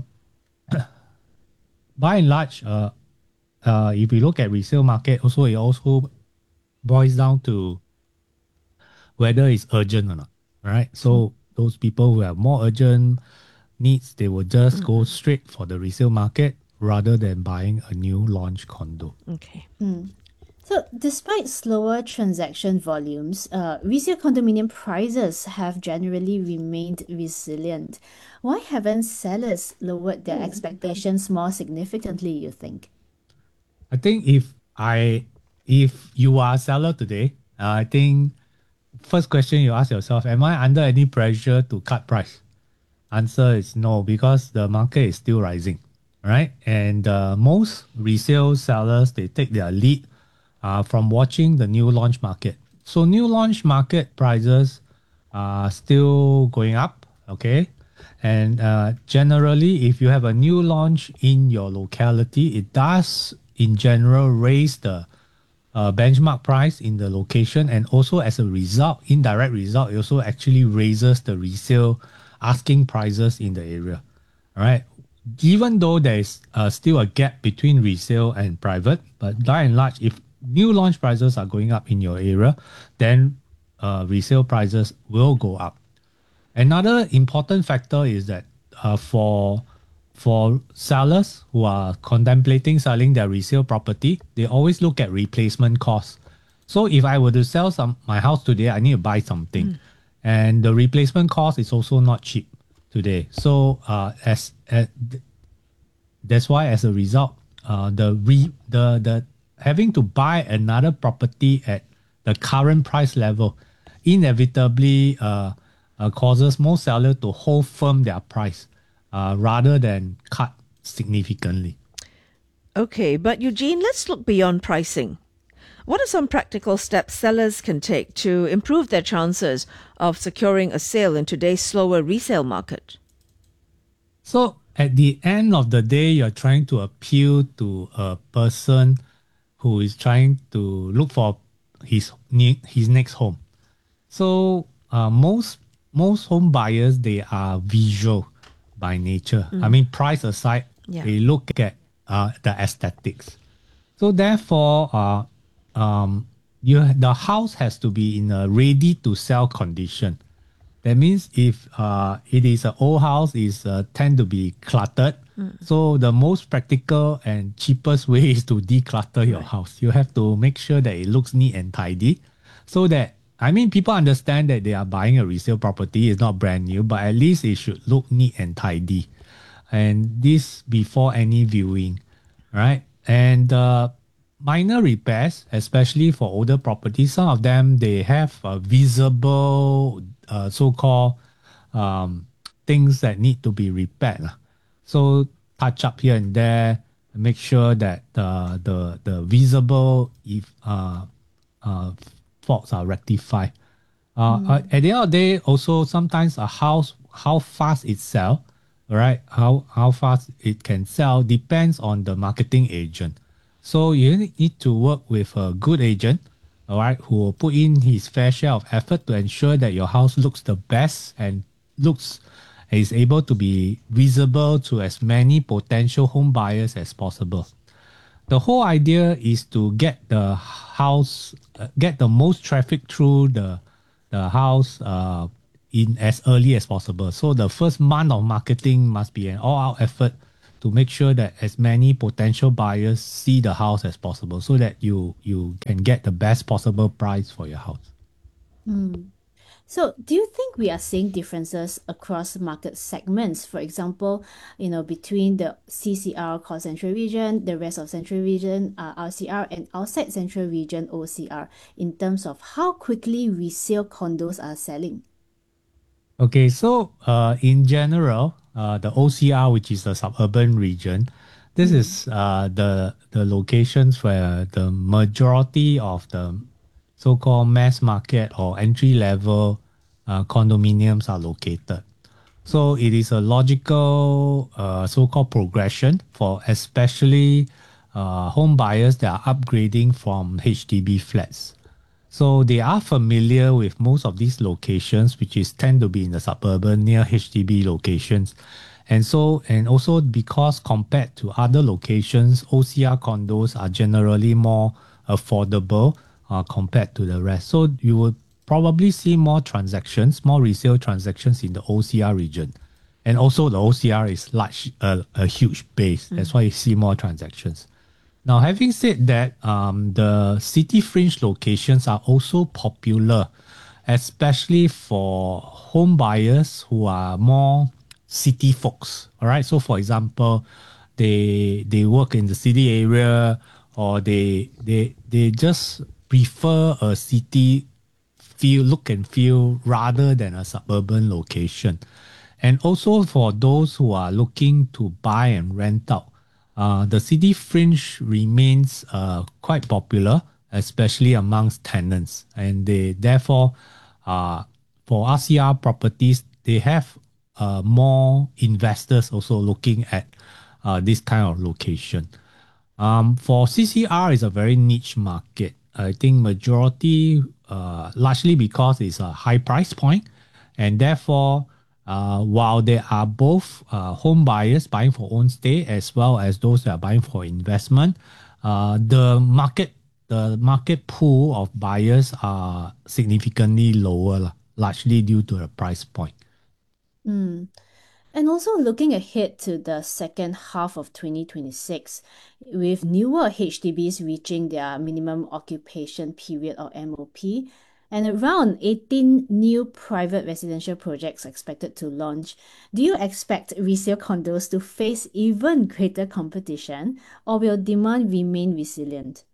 by and large, uh, uh, if we look at resale market, also it also boils down to whether it's urgent or not, right? So those people who have more urgent needs, they will just mm. go straight for the resale market rather than buying a new launch condo. Okay. Mm. So despite slower transaction volumes, uh, resale condominium prices have generally remained resilient. Why haven't sellers lowered their expectations more significantly, you think? I think if I, if you are a seller today, uh, I think first question you ask yourself, am I under any pressure to cut price? Answer is no, because the market is still rising, right? And uh, most resale sellers, they take their lead uh, from watching the new launch market. So new launch market prices are still going up, okay? And uh, generally, if you have a new launch in your locality, it does in general raise the Uh, benchmark price in the location, and also as a result, indirect result, it also actually raises the resale asking prices in the area. All right. Even though there is uh, still a gap between resale and private, but by and large, if new launch prices are going up in your area, then uh, resale prices will go up. Another important factor is that uh, for For sellers who are contemplating selling their resale property, they always look at replacement costs. So if I were to sell some my house today, I need to buy something, mm. and the replacement cost is also not cheap today. So uh, as, as that's why, as a result, uh, the re the the having to buy another property at the current price level inevitably uh, uh, causes most sellers to hold firm their price. Uh, rather than cut significantly. Okay, but Eugene, let's look beyond pricing. What are some practical steps sellers can take to improve their chances of securing a sale in today's slower resale market? So at the end of the day, you're trying to appeal to a person who is trying to look for his his next home. So uh, most most home buyers, they are visual by nature. Mm. I mean, price aside, yeah. they look at uh, the aesthetics. So therefore, uh, um, you the house has to be in a ready to sell condition. That means if uh, it is an old house, it uh, tend to be cluttered. Mm. So the most practical and cheapest way is to declutter your right. house. You have to make sure that it looks neat and tidy, so that, I mean, people understand that they are buying a resale property. It's not brand new, but at least it should look neat and tidy. And this before any viewing, right? And uh, minor repairs, especially for older properties, some of them, they have a visible uh, so-called um, things that need to be repaired. So touch up here and there, make sure that uh, the, the visible if uh, uh, faults are rectified. Uh, mm. uh, at the end of the day, also sometimes a house, how fast it sells, right? How how fast it can sell depends on the marketing agent. So you need to work with a good agent, all right, who will put in his fair share of effort to ensure that your house looks the best and looks is able to be visible to as many potential home buyers as possible. The whole idea is to get the house, uh, get the most traffic through the the house uh, in as early as possible. So the first month of marketing must be an all-out effort to make sure that as many potential buyers see the house as possible, so that you you can get the best possible price for your house. Mm. So, do you think we are seeing differences across market segments? For example, you know, between the C C R, Core Central Region, the rest of Central Region, uh, R C R, and outside Central Region, O C R, in terms of how quickly resale condos are selling? Okay, so uh, in general, uh, the O C R, which is the suburban region, this Mm. is uh, the the locations where the majority of the so-called mass market or entry-level uh, condominiums are located. So it is a logical uh, so-called progression for especially uh, home buyers that are upgrading from H D B flats. So they are familiar with most of these locations, which is tend to be in the suburban near H D B locations. And so, and also because compared to other locations, O C R condos are generally more affordable uh, compared to the rest. So you will probably see more transactions, more resale transactions in the O C R region. And also the O C R is large, uh, a huge base. That's why you see more transactions. Now, having said that, um, the city fringe locations are also popular, especially for home buyers who are more city folks. All right. So, for example, they they work in the city area, or they they they just prefer a city feel, look and feel, rather than a suburban location. And also for those who are looking to buy and rent out, uh, the city fringe remains uh, quite popular, especially amongst tenants. And they therefore, uh, for R C R properties, they have uh, more investors also looking at uh, this kind of location. Um, for C C R, is a very niche market. I think majority, uh, largely because it's a high price point, and therefore, uh, while there are both uh, home buyers buying for own stay as well as those that are buying for investment, uh, the market the market pool of buyers are significantly lower, lah, largely due to the price point. Mm. And also looking ahead to the second half of twenty twenty-six, with newer H D Bs reaching their minimum occupation period or M O P, and around eighteen new private residential projects expected to launch, do you expect resale condos to face even greater competition, or will demand remain resilient?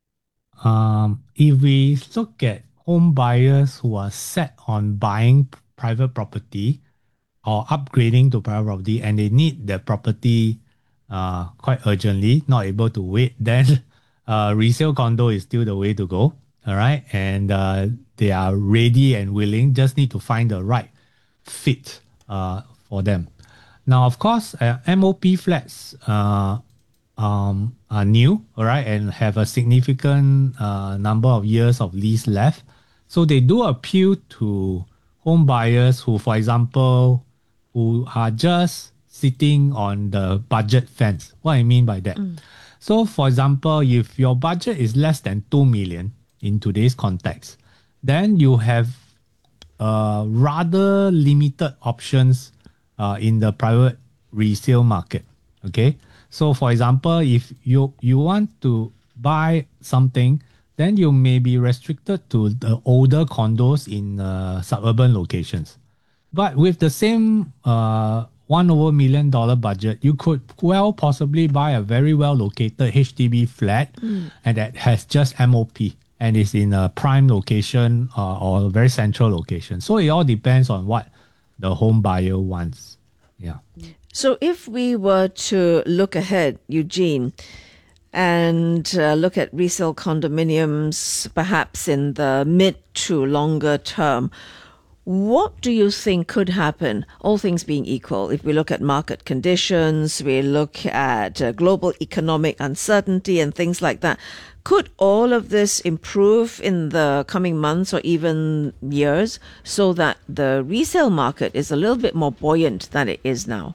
Um, if we look at home buyers who are set on buying private property or upgrading to private property, and they need the property uh, quite urgently, not able to wait, then uh, resale condo is still the way to go. All right. And uh, they are ready and willing, just need to find the right fit uh, for them. Now, of course, uh, M O P flats uh, um, are new, all right, and have a significant uh, number of years of lease left. So they do appeal to home buyers who, for example, who are just sitting on the budget fence. What I mean by that? Mm. So, for example, if your budget is less than two million in today's context, then you have uh, rather limited options uh, in the private resale market. Okay, so for example, if you you want to buy something, then you may be restricted to the older condos in uh, suburban locations. But with the same uh, one over million dollar budget, you could well possibly buy a very well located H D B flat, mm. and that has just M O P and is in a prime location uh, or a very central location. So it all depends on what the home buyer wants. Yeah. So if we were to look ahead, Eugene, and uh, look at resale condominiums perhaps in the mid to longer term, What do you think could happen, all things being equal, if we look at market conditions, we look at uh, global economic uncertainty and things like that? Could all of this improve in the coming months or even years so that the resale market is a little bit more buoyant than it is now?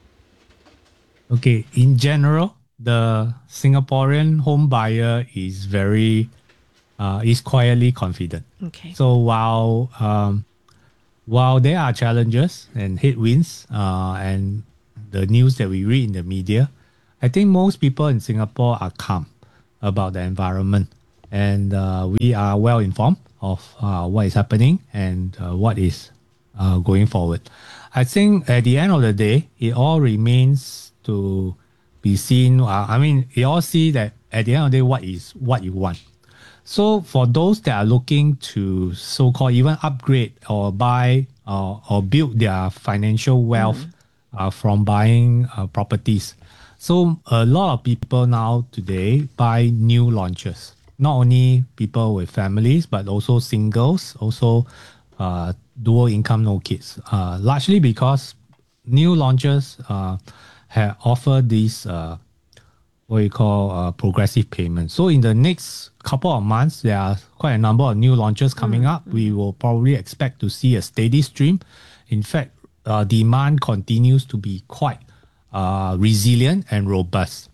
Okay, in general, the Singaporean home buyer is very, uh, is quietly confident. Okay. So while um, while there are challenges and headwinds uh, and the news that we read in the media, I think most people in Singapore are calm about the environment, and uh, we are well informed of uh, what is happening and uh, what is uh, going forward. I think at the end of the day, it all remains to be seen. Uh, I mean, you all see that at the end of the day, what is what you want. So for those that are looking to so-called even upgrade or buy uh, or build their financial wealth mm. uh, from buying uh, properties, so a lot of people now today buy new launches. Not only people with families, but also singles, also uh, dual income, no kids. Uh, largely because new launches uh, have offered these uh, what we call uh, progressive payments. So in the next couple of months, there are quite a number of new launches coming mm. up. We will probably expect to see a steady stream. In fact, uh, demand continues to be quite uh, resilient and robust.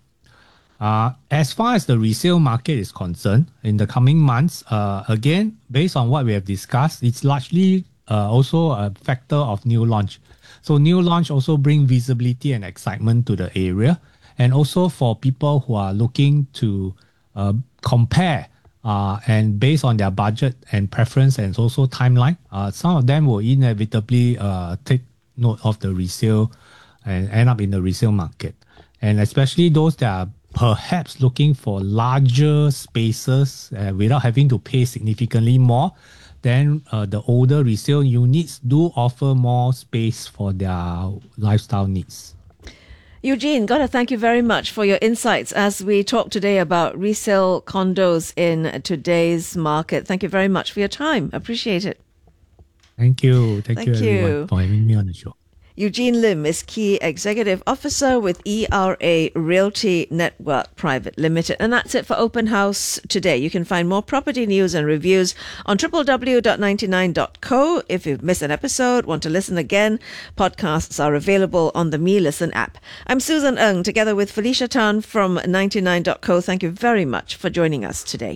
Uh, as far as the resale market is concerned, in the coming months, uh, again, based on what we have discussed, it's largely uh, also a factor of new launch. So new launch also bring visibility and excitement to the area. And also for people who are looking to uh, compare uh, and based on their budget and preference and also timeline, uh, some of them will inevitably uh, take note of the resale and end up in the resale market. And especially those that are perhaps looking for larger spaces uh, without having to pay significantly more, then uh, the older resale units do offer more space for their lifestyle needs. Eugene, got to thank you very much for your insights as we talk today about resale condos in today's market. Thank you very much for your time. Appreciate it. Thank you. Thank, Thank you, you. everyone, for having me on the show. Eugene Lim is Key Executive Officer with E R A Realty Network Private Limited. And that's it for Open House today. You can find more property news and reviews on w w w dot ninety-nine dot co. If you've missed an episode, want to listen again, podcasts are available on the Me Listen app. I'm Susan Ng, together with Felicia Tan from ninety-nine dot co. Thank you very much for joining us today.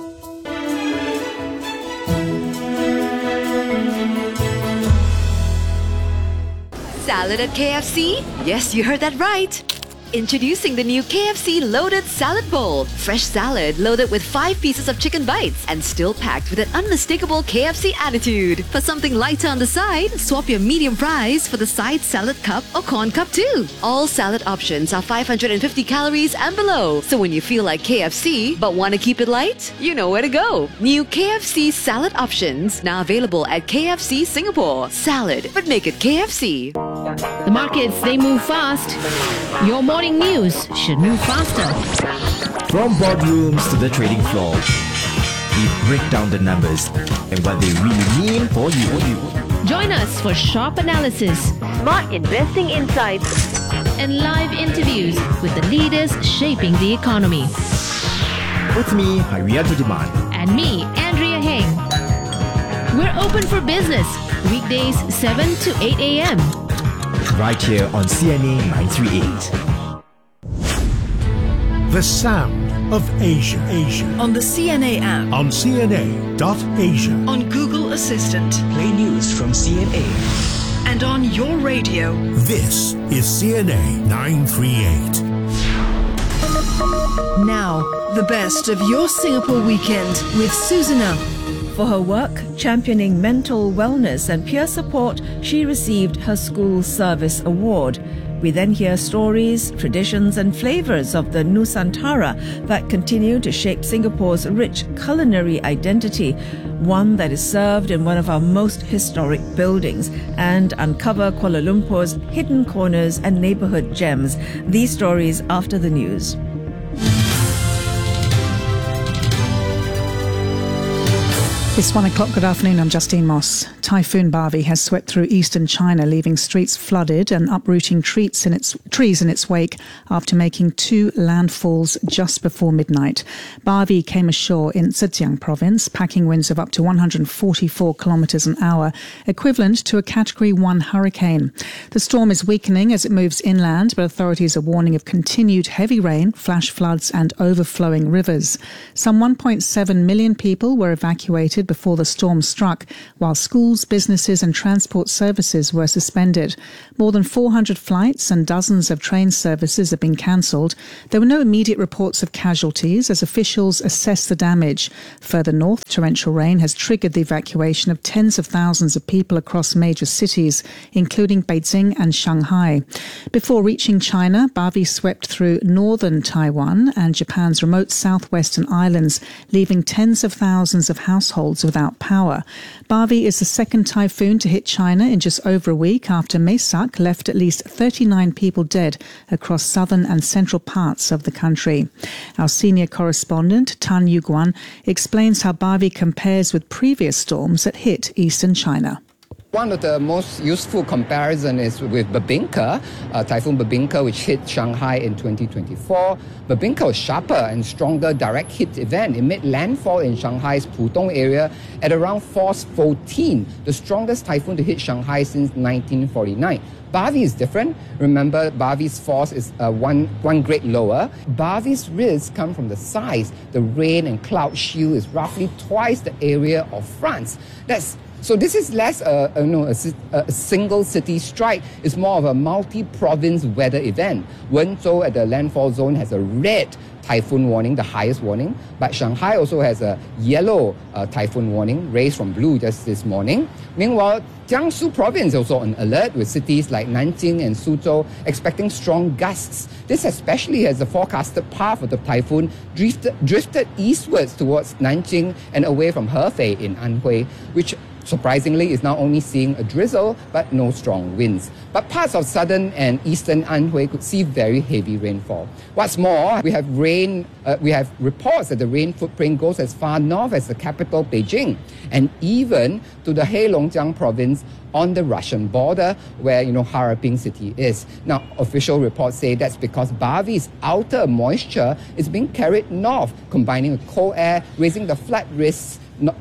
Salad at K F C? Yes, you heard that right. Introducing the new K F C Loaded Salad Bowl. Fresh salad loaded with five pieces of chicken bites and still packed with an unmistakable K F C attitude. For something lighter on the side, swap your medium fries for the side salad cup or corn cup too. All salad options are five hundred fifty calories and below. So when you feel like K F C but want to keep it light, you know where to go. New K F C salad options now available at K F C Singapore. Salad, but make it K F C. The markets, they move fast. Your morning news should move faster. From boardrooms to the trading floor, we break down the numbers and what they really mean for you. Join us for sharp analysis, smart investing insights, and live interviews with the leaders shaping the economy. With me, Harianto Demand. And me, Andrea Heng. We're open for business, weekdays seven to eight a.m. right here on C N A nine thirty-eight. The sound of Asia. Asia. On the C N A app. On C N A dot Asia. On Google Assistant. Play news from C N A. And on your radio. This is C N A nine thirty-eight. Now, the best of your Singapore weekend with Susan Ng. For her work championing mental wellness and peer support, she received her School Service Award. We then hear stories, traditions and flavours of the Nusantara that continue to shape Singapore's rich culinary identity, one that is served in one of our most historic buildings, and uncover Kuala Lumpur's hidden corners and neighbourhood gems. These stories after the news. It's one o'clock. Good afternoon. I'm Justine Moss. Typhoon Bavi has swept through eastern China, leaving streets flooded and uprooting trees in its trees in its wake after making two landfalls just before midnight. Bavi came ashore in Zhejiang province, packing winds of up to one hundred forty-four kilometres an hour, equivalent to a Category one hurricane. The storm is weakening as it moves inland, but authorities are warning of continued heavy rain, flash floods and overflowing rivers. Some one point seven million people were evacuated before the storm struck, while schools, businesses and transport services were suspended. More than four hundred flights and dozens of train services have been cancelled. There were no immediate reports of casualties as officials assess the damage. Further north, torrential rain has triggered the evacuation of tens of thousands of people across major cities, including Beijing and Shanghai. Before reaching China, Bavi swept through northern Taiwan and Japan's remote southwestern islands, leaving tens of thousands of households without power. Bavi is the second typhoon to hit China in just over a week after Maisak left at least thirty-nine people dead across southern and central parts of the country. Our senior correspondent, Tan Yuguan, explains how Bavi compares with previous storms that hit eastern China. One of the most useful comparison is with Babinka, uh, Typhoon Babinka, which hit Shanghai in twenty twenty-four. Babinka was sharper and stronger direct hit event. It made landfall in Shanghai's Pudong area at around force fourteen, the strongest typhoon to hit Shanghai since nineteen forty-nine. Bavi is different. Remember, Bavi's force is uh, one, one grade lower. Bavi's risks come from the size. The rain and cloud shield is roughly twice the area of France. That's So this is less a, a, no, a, a single city strike. It's more of a multi-province weather event. Wenzhou at the landfall zone has a red typhoon warning, the highest warning. But Shanghai also has a yellow uh, typhoon warning, raised from blue just this morning. Meanwhile, Jiangsu province also on alert, with cities like Nanjing and Suzhou expecting strong gusts. This especially as the forecasted path of the typhoon drifted, drifted eastwards towards Nanjing and away from Hefei in Anhui, which surprisingly is now only seeing a drizzle but no strong winds. But parts of southern and eastern Anhui could see very heavy rainfall. What's more, we have rain. Uh, we have reports that the rain footprint goes as far north as the capital Beijing, and even to the Heilongjiang province on the Russian border, where you know Harbin city is. Now, official reports say that's because Bavi's outer moisture is being carried north, combining with cold air, raising the flood risks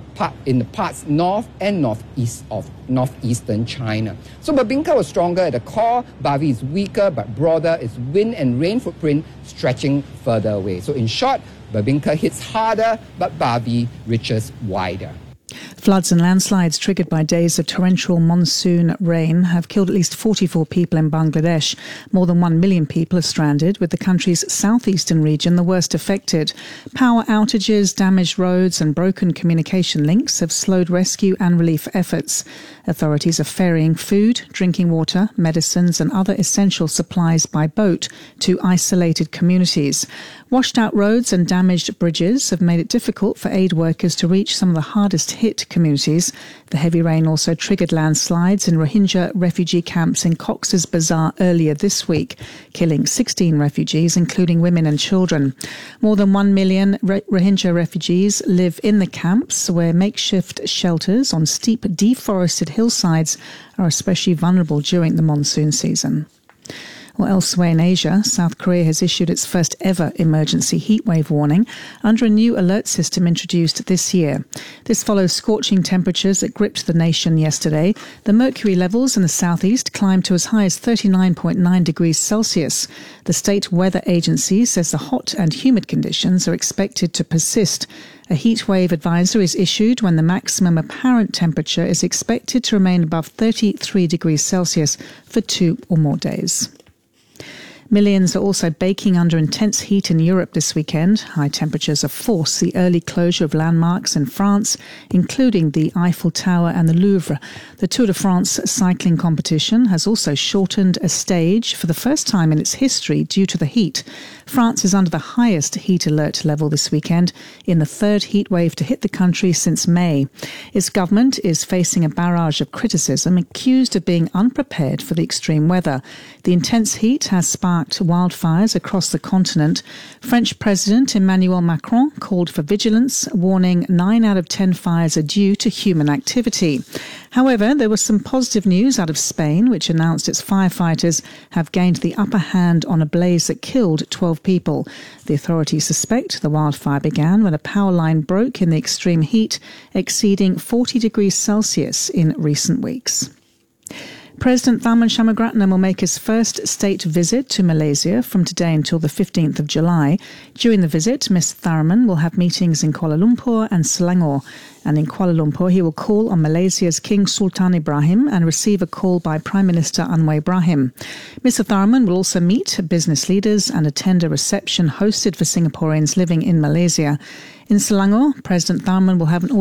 in the parts north and northeast of northeastern China. So Babinka was stronger at the core, Bavi is weaker but broader, its wind and rain footprint stretching further away. So in short, Babinka hits harder but Bavi reaches wider. Floods and landslides triggered by days of torrential monsoon rain have killed at least forty-four people in Bangladesh. More than one million people are stranded, with the country's southeastern region the worst affected. Power outages, damaged roads and broken communication links have slowed rescue and relief efforts. Authorities are ferrying food, drinking water, medicines and other essential supplies by boat to isolated communities. Washed out roads and damaged bridges have made it difficult for aid workers to reach some of the hardest hit communities. The heavy rain also triggered landslides in Rohingya refugee camps in Cox's Bazar earlier this week, killing sixteen refugees, including women and children. More than one million Rohingya refugees live in the camps, where makeshift shelters on steep, deforested hillsides are especially vulnerable during the monsoon season. Well, elsewhere in Asia, South Korea has issued its first ever emergency heatwave warning under a new alert system introduced this year. This follows scorching temperatures that gripped the nation yesterday. The mercury levels in the southeast climbed to as high as thirty-nine point nine degrees Celsius. The state weather agency says the hot and humid conditions are expected to persist. A heatwave advisory is issued when the maximum apparent temperature is expected to remain above thirty-three degrees Celsius for two or more days. Millions are also baking under intense heat in Europe this weekend. High temperatures have forced the early closure of landmarks in France, including the Eiffel Tower and the Louvre. The Tour de France cycling competition has also shortened a stage for the first time in its history due to the heat. France is under the highest heat alert level this weekend, in the third heat wave to hit the country since May. Its government is facing a barrage of criticism, accused of being unprepared for the extreme weather. The intense heat has sparked sparked wildfires across the continent. French President Emmanuel Macron called for vigilance, warning nine out of ten fires are due to human activity. However, there was some positive news out of Spain, which announced its firefighters have gained the upper hand on a blaze that killed twelve people. The authorities suspect the wildfire began when a power line broke in the extreme heat, exceeding forty degrees Celsius in recent weeks. President Tharman Shanmugaratnam will make his first state visit to Malaysia from today until the fifteenth of July. During the visit, Mister Tharman will have meetings in Kuala Lumpur and Selangor. And in Kuala Lumpur, he will call on Malaysia's King Sultan Ibrahim and receive a call by Prime Minister Anwar Ibrahim. Mister Tharman will also meet business leaders and attend a reception hosted for Singaporeans living in Malaysia. In Selangor, President Tharman will have an